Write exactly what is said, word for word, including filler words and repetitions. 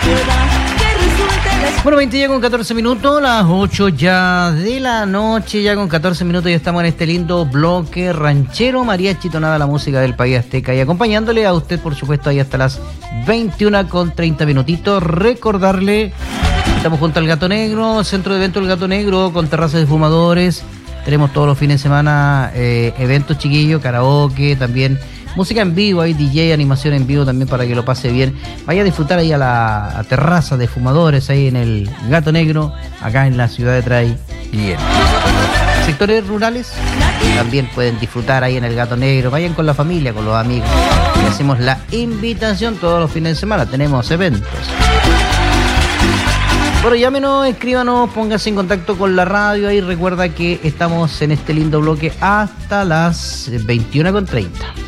Bueno, veinte ya con catorce minutos, las ocho ya de la noche, ya con catorce minutos ya estamos en este lindo bloque ranchero, mariachi, tonada, la música del país azteca, y acompañándole a usted, por supuesto, ahí hasta las veintiuna con treinta minutitos. Recordarle, estamos junto al Gato Negro, centro de eventos del Gato Negro, con terrazas de fumadores. Tenemos todos los fines de semana eh, eventos chiquillos, karaoke, también música en vivo, hay D J, animación en vivo también para que lo pase bien. Vaya a disfrutar ahí a la a terraza de fumadores, ahí en el Gato Negro, acá en la ciudad de Traiguén. Sectores rurales también pueden disfrutar ahí en el Gato Negro. Vayan con la familia, con los amigos. Y hacemos la invitación todos los fines de semana. Tenemos eventos. Bueno, llámenos, escríbanos, pónganse en contacto con la radio. Ahí recuerda que estamos en este lindo bloque hasta las veintiuna con treinta.